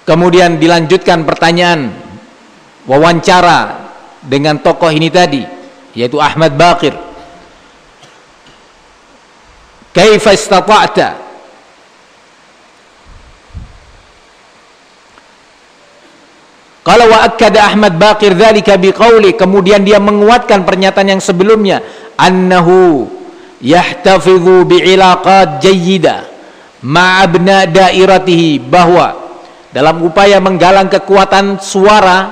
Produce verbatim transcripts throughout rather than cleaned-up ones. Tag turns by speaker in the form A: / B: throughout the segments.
A: Kemudian dilanjutkan pertanyaan wawancara dengan tokoh ini tadi, yaitu Ahmad Baqir. Kaifa istata'ta? Qala wa akkada Ahmad Baqir dzalika biqauli, kemudian dia menguatkan pernyataan yang sebelumnya, annahu yahtafidhu bi'ilaqat jayyida ma'abna dairatihi, bahwa dalam upaya menggalang kekuatan suara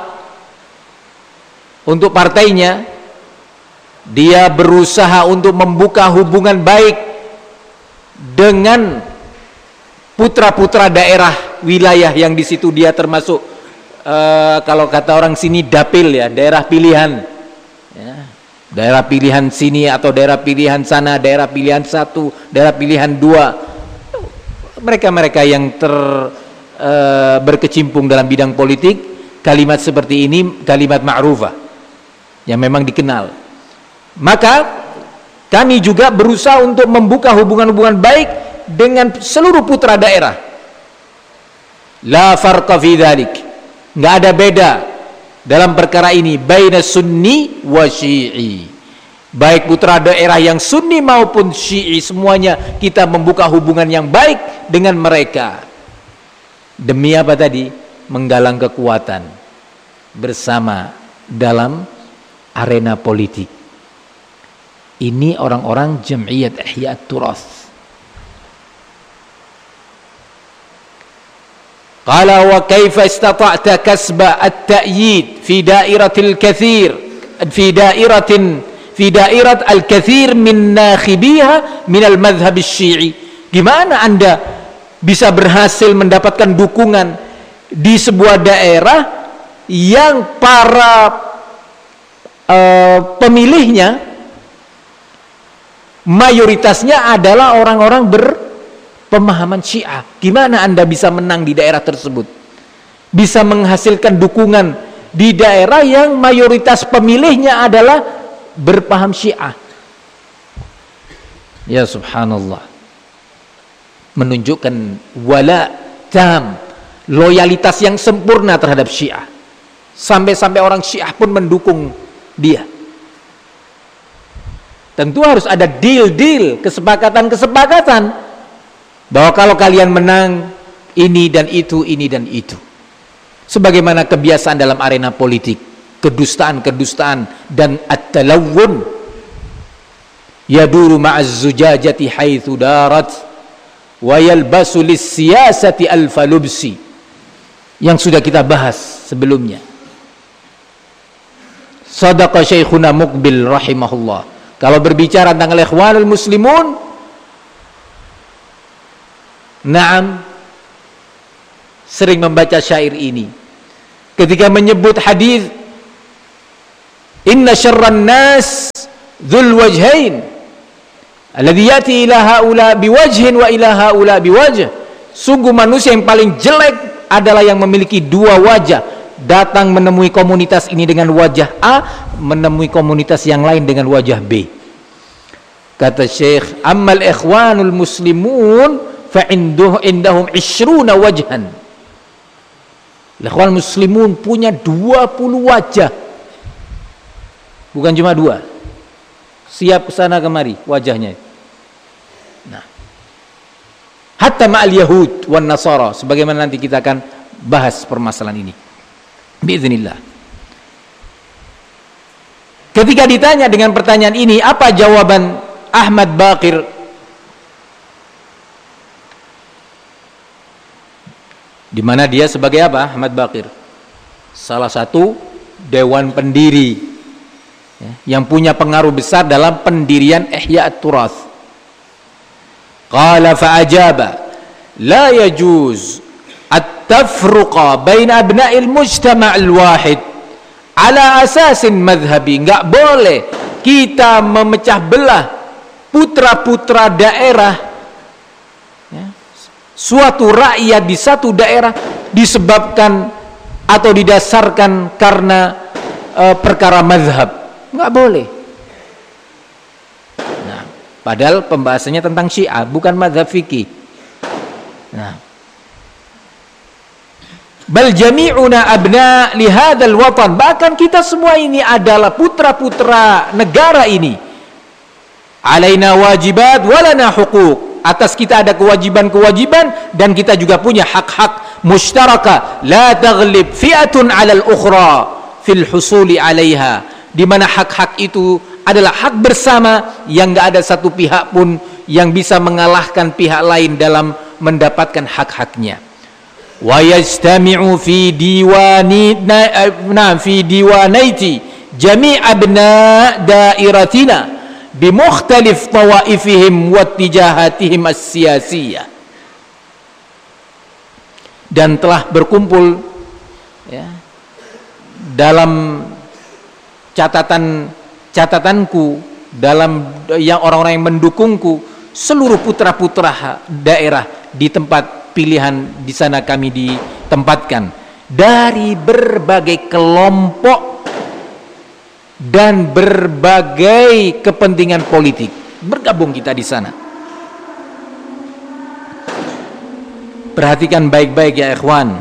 A: untuk partainya, dia berusaha untuk membuka hubungan baik dengan putra-putra daerah wilayah yang di situ dia termasuk, uh, kalau kata orang sini dapil ya, daerah pilihan ya. Daerah pilihan sini atau daerah pilihan sana, daerah pilihan satu, daerah pilihan dua, mereka-mereka yang ter uh, berkecimpung dalam bidang politik. Kalimat seperti ini kalimat ma'rufah yang memang dikenal. Maka kami juga berusaha untuk membuka hubungan-hubungan baik dengan seluruh putra daerah. La farqa fi dzalik, enggak ada beda dalam perkara ini baina sunni wa syi'i. Baik putra daerah yang sunni maupun syi'i, semuanya kita membuka hubungan yang baik dengan mereka. Demi apa tadi? Menggalang kekuatan bersama dalam arena politik. Ini orang-orang Jam'iyat Ihya' Turas. Qala wa kaifa istata'ta kasba at-ta'yid fi dairatil katsir fi dairatin fi dairat al-katsir min nakhibiha min al-madhhab asy-syi'i. Gimana Anda bisa berhasil mendapatkan dukungan di sebuah daerah yang para uh, pemilihnya mayoritasnya adalah orang-orang berpemahaman Syiah? Gimana Anda bisa menang di daerah tersebut? Bisa menghasilkan dukungan di daerah yang mayoritas pemilihnya adalah berpaham Syiah? Ya subhanallah. Menunjukkan wala tam, loyalitas yang sempurna terhadap Syiah. Sampai-sampai orang Syiah pun mendukung dia. Tentu harus ada deal-deal, kesepakatan-kesepakatan, bahwa kalau kalian menang ini dan itu, ini dan itu. Sebagaimana kebiasaan dalam arena politik, kedustaan-kedustaan dan at-talawun yaduru ma'az zujajati haitsu darat wa yalbasu lis-siyasati al-falubsi, yang sudah kita bahas sebelumnya. Sadaqa Syekhuna Muqbil rahimahullah. Kalau berbicara tentang Ikhwanul Muslimun, na'am, sering membaca syair ini ketika menyebut hadis inna syarran nas dzul wajhain alladzi yati ila haula biwajhin wa ila haula biwajh. Sungguh manusia yang paling jelek adalah yang memiliki dua wajah, datang menemui komunitas ini dengan wajah A, menemui komunitas yang lain dengan wajah B. Kata Syekh, ammal ikhwanul muslimun fa indahum ishruna wajhan. Ikhwan muslimun punya dua puluh wajah, bukan cuma dua. Siap kesana kemari wajahnya. Nah, hatta ma'al yahud wan nasara, sebagaimana nanti kita akan bahas permasalahan ini biiznillah. Ketika ditanya dengan pertanyaan ini, apa jawaban Ahmad Baqir? Di mana dia sebagai apa? Ahmad Baqir salah satu dewan pendiri ya, yang punya pengaruh besar dalam pendirian Ihya' Turas. Qala fa'ajaba la yajuz at-tafruqa baina abna'il mujtama'il wahid ala asasin madhhabi. Enggak boleh kita memecah belah putra-putra daerah ya, suatu rakyat di satu daerah disebabkan atau didasarkan karena e, perkara mazhab. Enggak boleh. Nah, padahal pembahasannya tentang Syiah, bukan mazhab fikih. Nah, Bal jami'una abna li hadzal watan, bahkan kita semua ini adalah putra-putra negara ini. Alaina wajibat walana huquq, atas kita ada kewajiban-kewajiban dan kita juga punya hak-hak musytaraka. La taghlib fi'atun 'alal ukhra fil husuli 'alaiha, di mana hak-hak itu adalah hak bersama yang enggak ada satu pihak pun yang bisa mengalahkan pihak lain dalam mendapatkan hak-haknya. Wa yajtami'u fi diwani na fi diwanaiti jami' abna dairatina bi mukhtalif tawaifihim wa tijahatihim as-siyasiyah, dan telah berkumpul ya, dalam catatan catatanku, dalam yang orang-orang yang mendukungku, seluruh putra-putra daerah di tempat pilihan di sana kami ditempatkan dari berbagai kelompok dan berbagai kepentingan politik, bergabung kita di sana. Perhatikan baik-baik ya ikhwan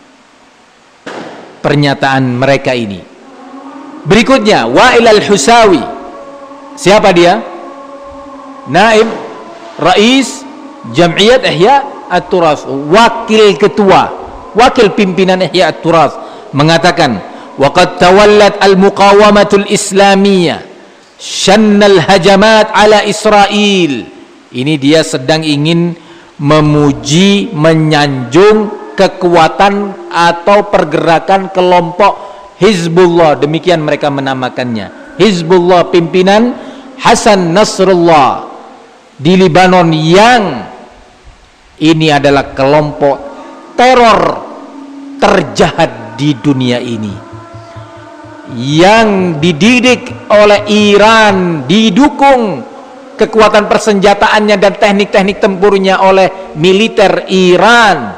A: pernyataan mereka ini. Berikutnya Wa'il al-Husawi. Siapa dia? Naib Rais Jam'iyat Ihya At-Turath, wakil ketua, wakil pimpinan Ihya At-Turath, mengatakan waqad tawallat al-muqawamatul islamiyah syannal hajamat ala Israel. Ini dia sedang ingin memuji, menyanjung kekuatan atau pergerakan kelompok Hizbullah, demikian mereka menamakannya. Hizbullah pimpinan Hasan Nasrullah di Libanon, yang ini adalah kelompok teror terjahat di dunia ini, yang dididik oleh Iran, didukung kekuatan persenjataannya dan teknik-teknik tempurnya oleh militer Iran.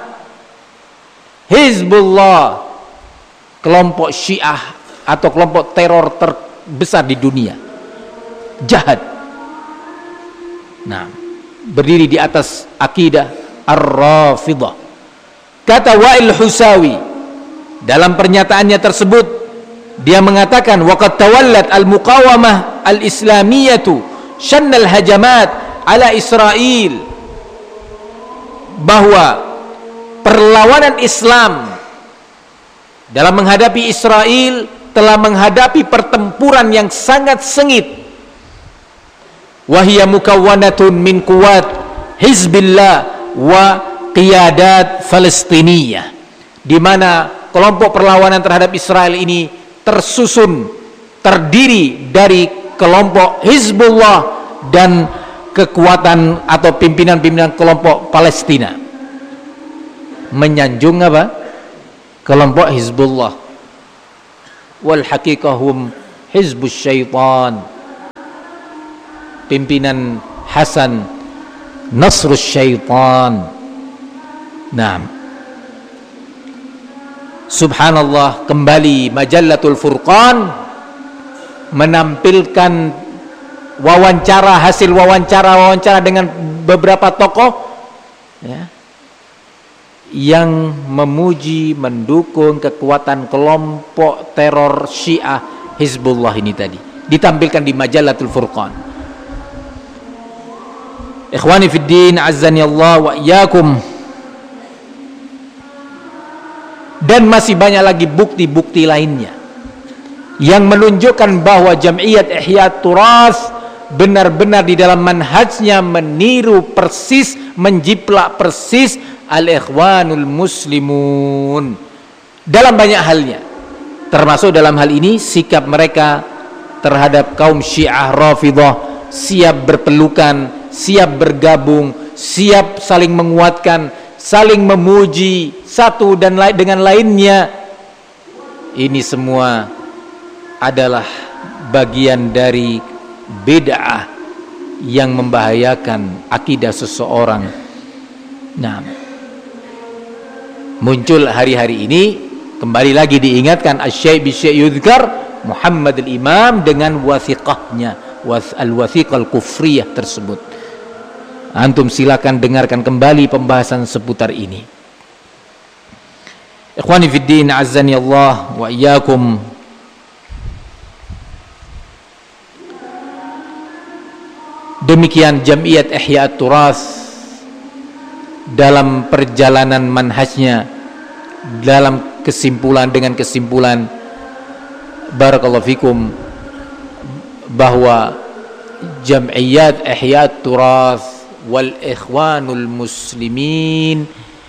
A: Hizbullah, kelompok Syiah atau kelompok teror terbesar di dunia, jahat. Nah, berdiri di atas akidah Ar-Rafidah. Kata Wa'il Husawi dalam pernyataannya tersebut, dia mengatakan waqad tawallat al-muqawamah al-islamiyatu syannal hajamat ala Israel, bahwa perlawanan Islam dalam menghadapi Israel telah menghadapi pertempuran yang sangat sengit. Wahia mukawwanatun min quwat Hizbillah wa qiyadat Palestiniyah, di mana kelompok perlawanan terhadap Israel ini tersusun, terdiri dari kelompok Hizbullah dan kekuatan atau pimpinan-pimpinan kelompok Palestina. Menyanjung apa? Kelompok Hizbullah. Wal haqiqahum hizbus syaitan, pimpinan Hasan Nasrus syaitan. Nah, subhanallah, kembali Majallatul Furqan menampilkan wawancara, hasil wawancara-wawancara dengan beberapa tokoh ya, yang memuji, mendukung kekuatan kelompok teror Syiah Hizbullah ini tadi, ditampilkan di Majallatul Furqan. Ikhwani fid din, azzani Allah wa iyyakum. Dan masih banyak lagi bukti-bukti lainnya yang menunjukkan bahwa Jam'iyat Ihya At-Turath benar-benar di dalam manhajnya meniru persis, menjiplak persis al-ikhwanul muslimun dalam banyak halnya, termasuk dalam hal ini sikap mereka terhadap kaum Syiah Rafidah, siap berpelukan, siap bergabung, siap saling menguatkan, saling memuji satu dan lain dengan lainnya. Ini semua adalah bagian dari bid'ah yang membahayakan akidah seseorang. Nah, muncul hari-hari ini kembali lagi diingatkan asy-syai' bi-syai' yudhkar Muhammad al-Imam dengan wathiqahnya, al-wathiqah al-kufriyah tersebut. Antum silakan dengarkan kembali pembahasan seputar ini. Ikhwani fid din, azzani Allah wa iyyakum. Demikian Jam'iyat Ihya At-Turath dalam perjalanan manhajnya, dalam kesimpulan dengan kesimpulan, barakallahu fikum, bahwa Jam'iyat Ihya At-Turath wal Ikhwanul Muslimin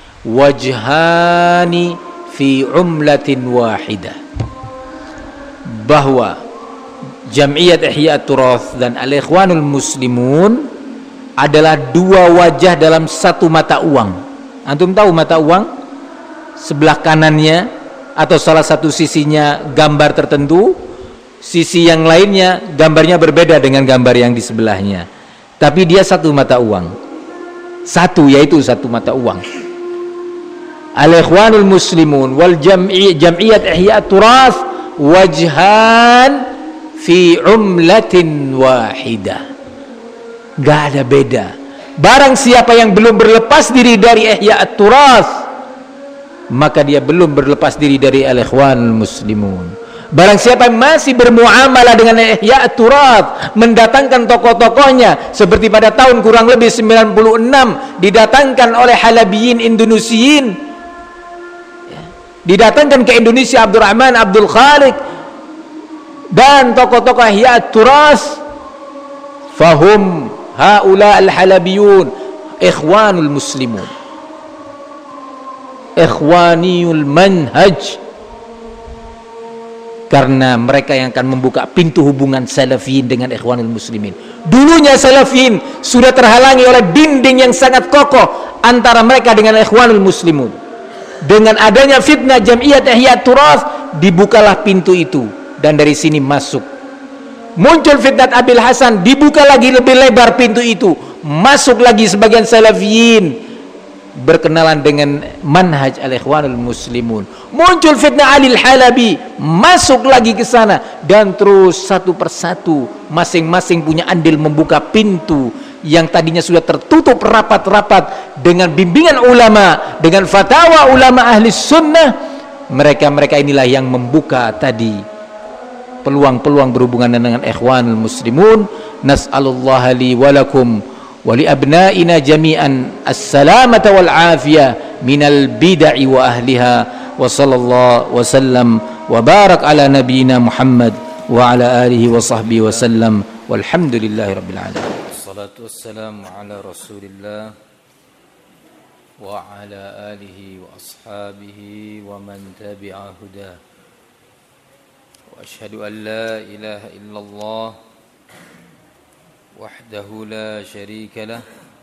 A: wajhani fi umlatin wahidah, bahwa Jam'iyat Ihya At-Turath dan Al-Ikhwanul Muslimun adalah dua wajah dalam satu mata uang. Antum tahu mata uang? Sebelah kanannya atau salah satu sisinya gambar tertentu, sisi yang lainnya gambarnya berbeda dengan gambar yang di sebelahnya. Tapi dia satu mata uang. Satu, yaitu satu mata uang. Al-Ikhwanul Muslimun wal Jam'iyat Ihya At-Turath wajhan fi umlatin wahidah. Gak ada beda. Barang siapa yang belum berlepas diri dari Ihya At-Turath, maka dia belum berlepas diri dari Al-Ikhwanul Muslimun. Barang siapa yang masih bermuamalah dengan Ihya At-Turath, mendatangkan tokoh-tokohnya seperti pada tahun kurang lebih sembilan puluh enam didatangkan oleh Halabiyin Indonesiyin, didatangkan ke Indonesia Abdurrahman Abdul Khaliq dan tokoh-tokoh Ihya At-Turath, fahum haula al-halabiyun ikhwanul muslimun, ikhwaniyul manhaj, karena mereka yang akan membuka pintu hubungan salafiyin dengan ikhwanul muslimin. Dulunya salafiyin sudah terhalangi oleh dinding yang sangat kokoh antara mereka dengan ikhwanul muslimun. Dengan adanya fitnah Jam'iyat Ihya At-Turath, dibukalah pintu itu, dan dari sini masuk. Muncul fitnah Abil Hasan, dibuka lagi lebih lebar pintu itu, masuk lagi sebagian salafiyin berkenalan dengan manhaj al-Ikhwanul Muslimun. Muncul fitnah Ali Al-Halabi, masuk lagi ke sana, dan terus satu persatu masing-masing punya andil membuka pintu yang tadinya sudah tertutup rapat-rapat dengan bimbingan ulama, dengan fatwa ulama ahli sunnah. Mereka-mereka inilah yang membuka tadi peluang-peluang berhubungan dengan Ikhwanul Muslimun. Nas'alullah li walakum wa li abnaina jami'an as-salamata wal afiyah minal bid'i wa ahliha, wa sallallahu wa sallam wa barak ala nabiyyina Muhammad wa ala alihi wa sahbihi wa sallam, walhamdulillahi rabbil alamin. Wassalatu wassalamu ala Rasulillah wa ala alihi wa ashabihi wa man tabi'a hudah. وأشهد أن لا إله إلا الله وحده لا شريك له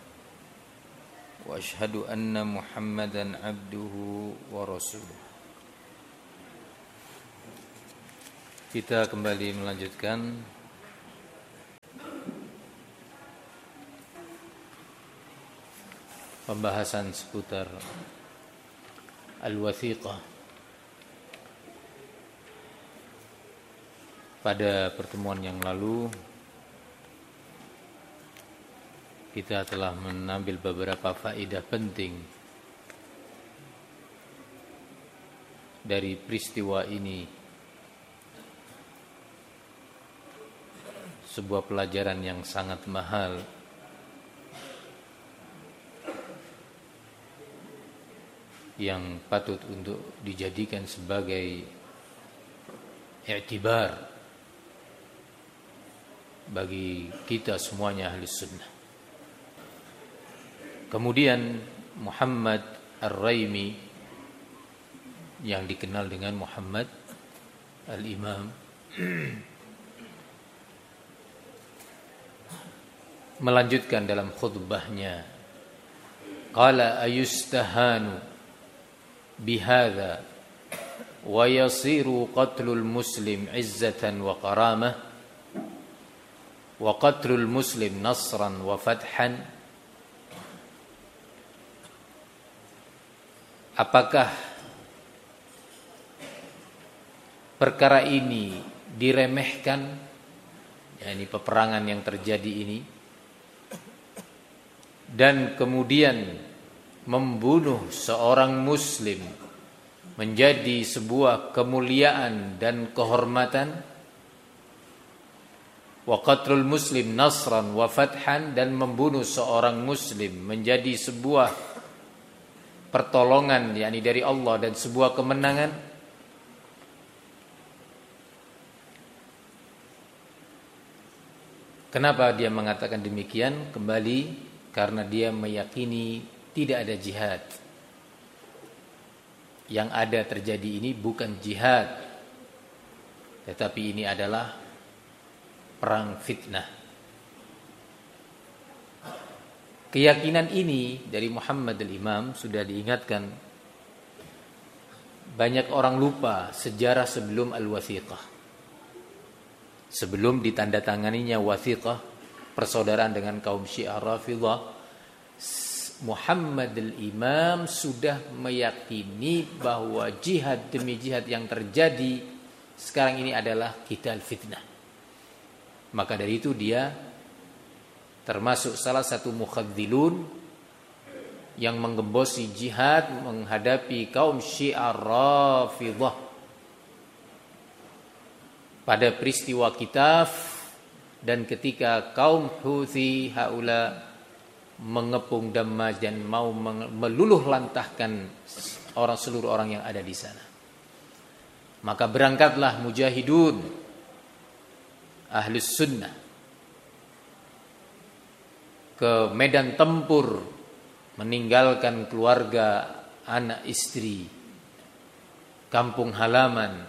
A: وأشهد أن محمدا عبده ورسوله. Kita kembali melanjutkan pembahasan seputar Al-Wathiqah. Pada pertemuan yang lalu kita telah mengambil beberapa faedah penting dari peristiwa ini, sebuah pelajaran yang sangat mahal yang patut untuk dijadikan sebagai i'tibar bagi kita semuanya ahli sunnah. Kemudian Muhammad Ar-Raimi, yang dikenal dengan Muhammad Al-Imam, melanjutkan dalam khutbahnya, qala ayustahanu bihadza wa yasiru qatlul muslim izzatan wa karamah wa qatlul muslim nasran wa fathan. Apakah perkara ini diremehkan, yakni peperangan yang terjadi ini, dan kemudian membunuh seorang muslim, menjadi sebuah kemuliaan dan kehormatan, wa qatlul muslim nasran wa fathan, dan membunuh seorang muslim menjadi sebuah pertolongan yakni dari Allah dan sebuah kemenangan. Kenapa dia mengatakan demikian? Kembali karena dia meyakini tidak ada jihad. Yang ada terjadi ini bukan jihad, tetapi ini adalah perang fitnah. Keyakinan ini dari Muhammad al-Imam sudah diingatkan. Banyak orang lupa sejarah sebelum al-wathiqah. Sebelum ditandatanganinya wathiqah, persaudaraan dengan kaum Syiah Rafidhah, Muhammad al-Imam sudah meyakini bahwa jihad demi jihad yang terjadi sekarang ini adalah qital fitnah. Maka dari itu dia termasuk salah satu mukhadzilun yang menggembosi jihad menghadapi kaum Syiah Rafidhah. Pada peristiwa Kitaf dan ketika kaum Houthi haula mengepung Damaj dan mau meluluh lantahkan orang seluruh orang yang ada di sana. Maka berangkatlah mujahidun Ahlus Sunnah ke medan tempur, meninggalkan keluarga, anak istri, kampung halaman.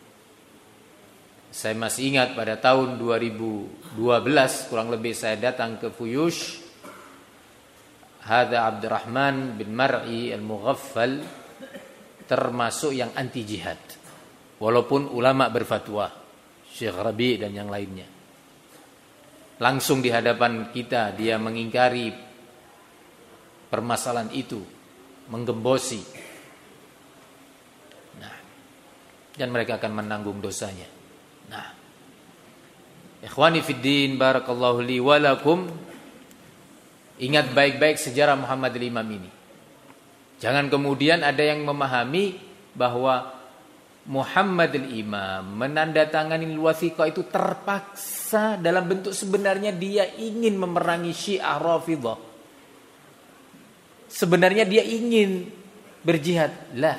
A: Saya masih ingat pada tahun dua ribu dua belas kurang lebih saya datang ke Fuyush. Hadza Abdurrahman bin Mar'i al-Mughaffal termasuk yang anti jihad. Walaupun ulama berfatwa, Syekh Rabi dan yang lainnya. Langsung di hadapan kita dia mengingkari permasalahan itu, menggembosi. Nah, dan mereka akan menanggung dosanya. Nah, ikhwani fiddin, barakallahu li wa lakum. Ingat baik-baik sejarah Muhammad al-Imam ini. Jangan kemudian ada yang memahami bahwa Muhammad al-Imam menandatangani wathiqah itu terpaksa, dalam bentuk sebenarnya dia ingin memerangi Syiah Rafidhah. Sebenarnya dia ingin berjihad. Lah.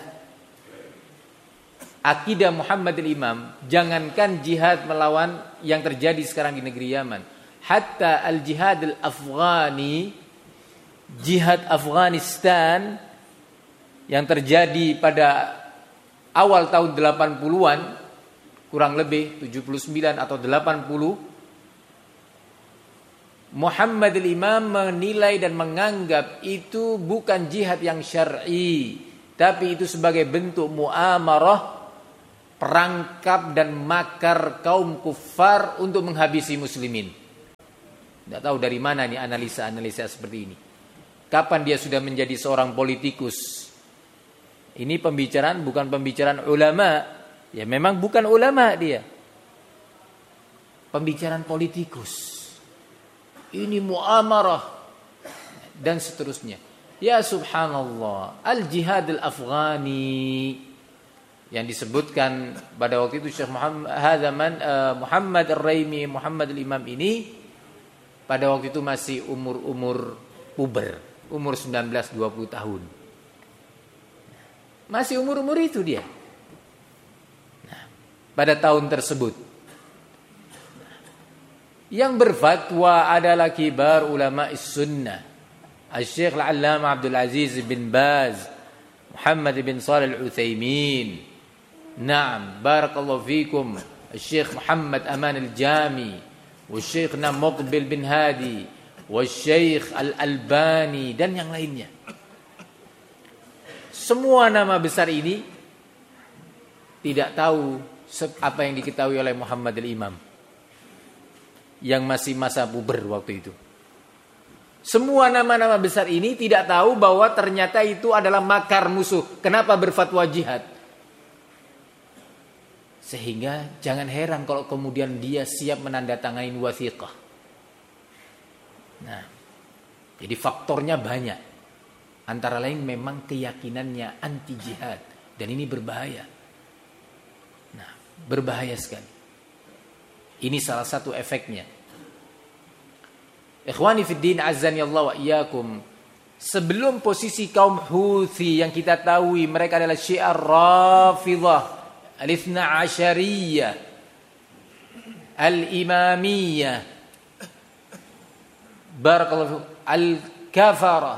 A: Akidah Muhammad al-Imam, jangankan jihad melawan yang terjadi sekarang di negeri Yaman, hatta al-jihad al-Afghani, jihad Afghanistan yang terjadi pada awal tahun delapan puluhan, kurang lebih tujuh puluh sembilan atau delapan puluh, Muhammad al-Imam menilai dan menganggap itu bukan jihad yang syar'i, tapi itu sebagai bentuk muamarah, perangkap dan makar kaum kufar untuk menghabisi muslimin. Tidak tahu dari mana nih analisa-analisa seperti ini. Kapan dia sudah menjadi seorang politikus? Ini pembicaraan bukan pembicaraan ulama. Ya memang bukan ulama dia. Pembicaraan politikus. Ini muamarah dan seterusnya. Ya subhanallah, al-jihad al-Afghani yang disebutkan pada waktu itu Syekh Muhammad Hadaman uh, Muhammad Ar-Raimi, Muhammad al-Imam ini pada waktu itu masih umur-umur puber, umur sembilan belas dua puluh tahun. Masih umur-umur itu dia. Nah, pada tahun tersebut yang berfatwa adalah kibar ulama sunnah, Al-Syekh Al-Allamah Abdul Aziz bin Baz, Muhammad bin Shalih Al-Utsaimin, na'am, barakallahu fikum, Al-Syekh Muhammad Aman Al-Jami, Syekh Muqbil bin Hadi, Syekh Al-Albani dan yang lainnya. Semua nama besar ini tidak tahu apa yang diketahui oleh Muhammad al-Imam yang masih masa puber waktu itu. Semua nama-nama besar ini tidak tahu bahwa ternyata itu adalah makar musuh. Kenapa berfatwa jihad? Sehingga jangan heran kalau kemudian dia siap menandatangani wathiqah. Nah, jadi faktornya banyak. Antara lain memang keyakinannya anti jihad, Dan ini berbahaya. Nah, berbahaya sekali. Ini salah satu efeknya. Ikhwani fid din azzani Allah wa iyyakum. Sebelum posisi kaum Houthi yang kita tahu mereka adalah Syiah Rafidhah, Al-Ithna Asyariyah, Al-Imamiyah, Barakallahu Al-Kafarah.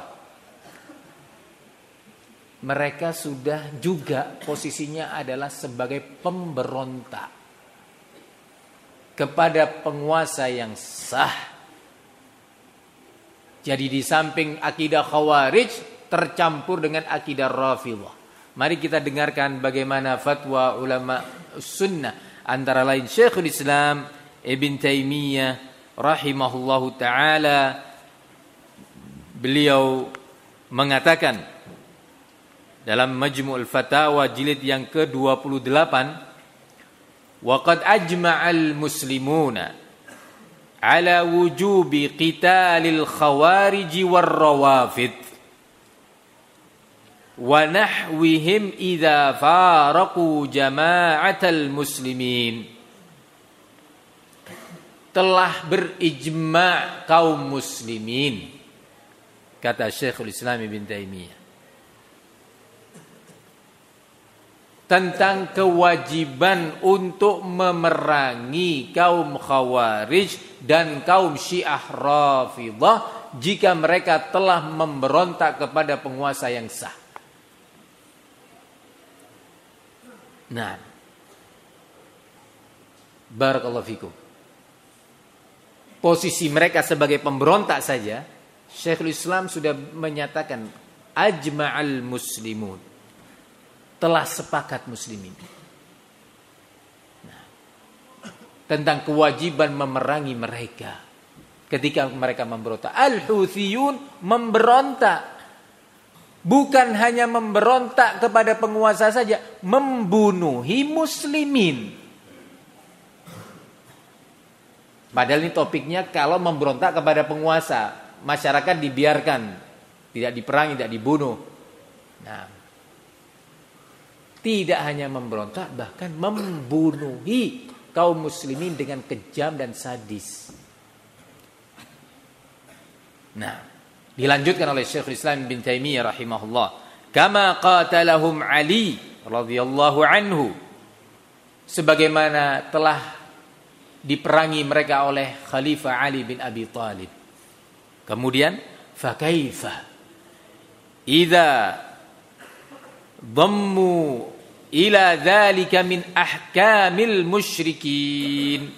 A: Mereka sudah juga posisinya adalah sebagai pemberontak kepada penguasa yang sah. Jadi di samping akidah Khawarij tercampur dengan akidah Rafidhah. Mari kita dengarkan bagaimana fatwa ulama sunnah, antara lain Syekhul Islam Ibn Taimiyah rahimahullahu taala. Beliau mengatakan dalam Majmu'ul Fatawa jilid yang ke dua puluh delapan, wa qad ajma'al muslimuna ala wujubi qitalil khawarij war rawafid wa nahwihim idza faraqu jama'atal muslimin. Telah berijma' kaum muslimin, kata Syekhul Islam Ibn Taimiyah, tentang kewajiban untuk memerangi kaum Khawarij dan kaum Syiah Rafidhah jika mereka telah memberontak kepada penguasa yang sah. Nah, barakallahu fikum. Posisi mereka sebagai pemberontak saja, Syekhul Islam sudah menyatakan ajma'al muslimun, telah sepakat muslimin, nah, tentang kewajiban memerangi mereka ketika mereka memberontak. Al-Houthiyun memberontak, bukan hanya memberontak kepada penguasa saja, membunuhi muslimin. Padahal ini topiknya kalau memberontak kepada penguasa, masyarakat dibiarkan, tidak diperangi, tidak dibunuh. Nah, tidak hanya memberontak, bahkan membunuhi kaum muslimin dengan kejam dan sadis. Nah, dilanjutkan oleh Syekhul Islam bin Taimiyah rahimahullah, kama qatalahum Ali radhiyallahu anhu, sebagaimana telah diperangi mereka oleh Khalifah Ali bin Abi Thalib. Kemudian fa kaifa idza dhammu ila dzalika min ahkamil musyrikin.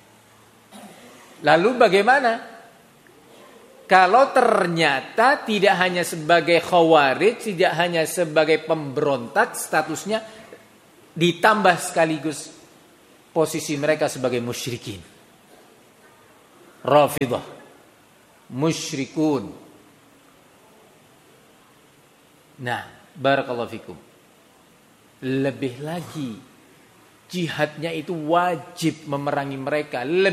A: Lalu bagaimana kalau ternyata tidak hanya sebagai Khawarij, tidak hanya sebagai pemberontak statusnya, ditambah sekaligus posisi mereka sebagai musyrikin, Rafidhah, musyrikun. Nah, barakallahu fikum. Lebih lagi, jihadnya itu wajib memerangi mereka.